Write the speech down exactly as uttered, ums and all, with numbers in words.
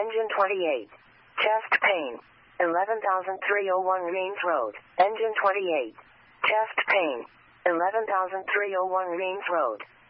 Engine twenty-eight. Chest pain. eleven thousand three oh one Reams Road. Engine twenty-eight. Chest pain. eleven thousand three oh one Reams Road.